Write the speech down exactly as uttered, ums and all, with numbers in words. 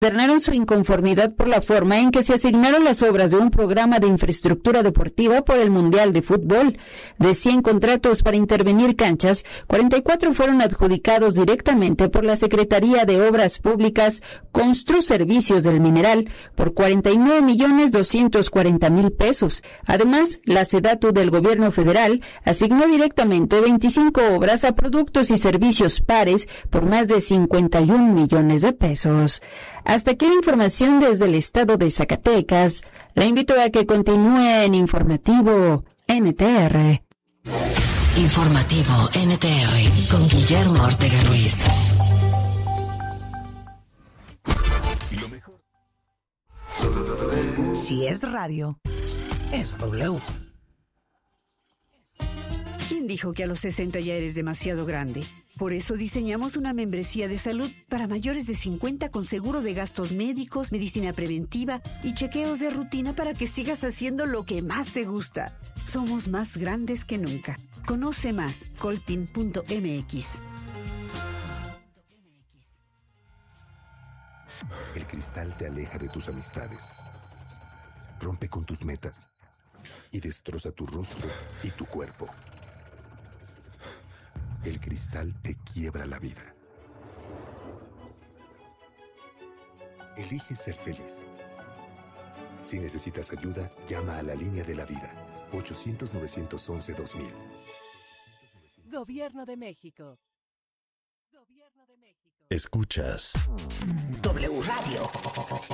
externaron su inconformidad por la forma en que se asignaron las obras de un programa de infraestructura deportiva por el Mundial de Fútbol. De cien contratos para intervenir canchas, cuarenta y cuatro fueron adjudicados directamente por la Secretaría de Obras Públicas Construservicios del Mineral por cuarenta y nueve millones doscientos cuarenta mil pesos. Además, la SEDATU del Gobierno Federal asignó directamente veinticinco obras a productos y servicios pares por más de cincuenta y un millones de pesos. Hasta aquí la información desde el estado de Zacatecas. La invito a que continúe en Informativo N T R. Informativo N T R con Guillermo Ortega Ruiz. Lo mejor. Si es radio, es W. ¿Quién dijo que a los sesenta ya eres demasiado grande? Por eso diseñamos una membresía de salud para mayores de cincuenta con seguro de gastos médicos, medicina preventiva y chequeos de rutina para que sigas haciendo lo que más te gusta. Somos más grandes que nunca. Conoce más, coltin punto m x. El cristal te aleja de tus amistades, rompe con tus metas y destroza tu rostro y tu cuerpo. El cristal te quiebra la vida. Elige ser feliz. Si necesitas ayuda, llama a la línea de la vida. ochocientos, novecientos once, dos mil. Gobierno de México. Gobierno de México. Escuchas W Radio.